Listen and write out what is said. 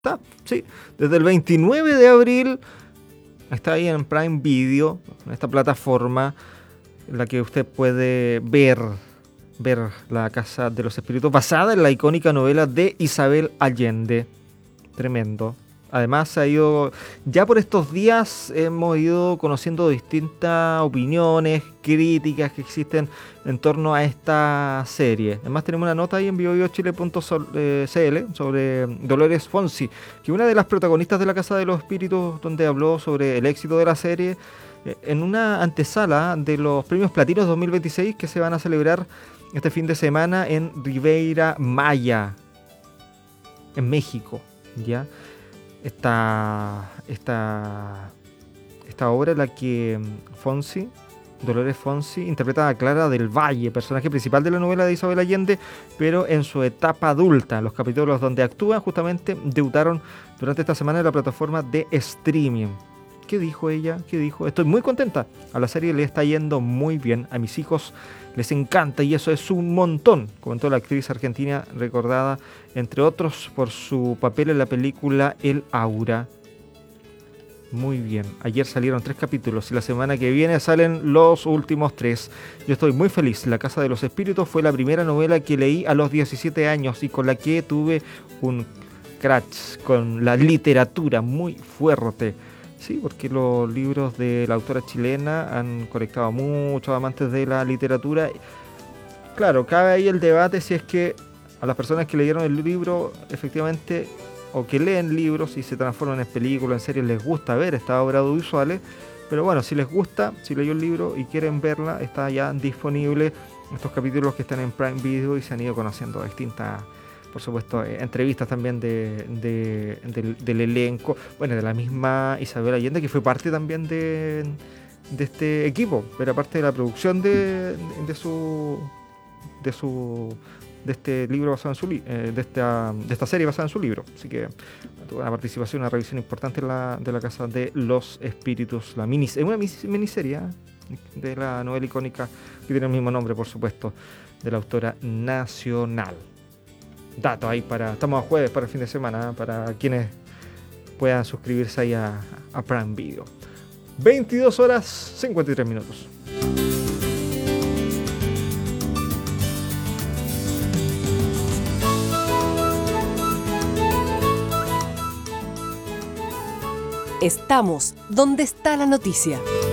Está, sí, desde el 29 de abril está ahí en Prime Video, en esta plataforma en la que usted puede ver La Casa de los Espíritus, basada en la icónica novela de Isabel Allende. Tremendo. Además, ya por estos días hemos ido conociendo distintas opiniones, críticas que existen en torno a esta serie. Además, tenemos una nota ahí en biobiochile.cl sobre Dolores Fonzi, que es una de las protagonistas de La Casa de los Espíritus, donde habló sobre el éxito de la serie en una antesala de los premios Platinos 2026 que se van a celebrar este fin de semana en Ribeira Maya, en México, ¿ya? Esta obra en la que Dolores Fonzi, interpreta a Clara del Valle, personaje principal de la novela de Isabel Allende, pero en su etapa adulta. Los capítulos donde actúa justamente debutaron durante esta semana en la plataforma de streaming. ¿Qué dijo ella? ¿Qué dijo? Estoy muy contenta. A la serie le está yendo muy bien. A mis hijos les encanta y eso es un montón, comentó la actriz argentina, recordada entre otros por su papel en la película El Aura. Muy bien. Ayer salieron 3 capítulos y la semana que viene salen los últimos 3. Yo estoy muy feliz. La Casa de los Espíritus fue la primera novela que leí a los 17 años y con la que tuve un crush con la literatura muy fuerte. Sí, porque los libros de la autora chilena han conectado a muchos amantes de la literatura. Claro, cabe ahí el debate si es que a las personas que leyeron el libro, efectivamente, o que leen libros y se transforman en películas, en series, les gusta ver estas obras audiovisuales. Pero bueno, si les gusta, si leyó el libro y quieren verla, está ya disponible estos capítulos que están en Prime Video y se han ido conociendo distintas, por supuesto, entrevistas también del elenco, bueno, de la misma Isabel Allende, que fue parte también de este equipo, era parte de la producción de este libro basado en su de esta serie basada en su libro. Así que tuvo una participación, una revisión importante de la Casa de los Espíritus, una miniserie de la novela icónica que tiene el mismo nombre, por supuesto, de la autora nacional. Dato ahí estamos a jueves para el fin de semana, para quienes puedan suscribirse ahí a Prime Video. 22 horas 53 minutos. Estamos donde está la noticia.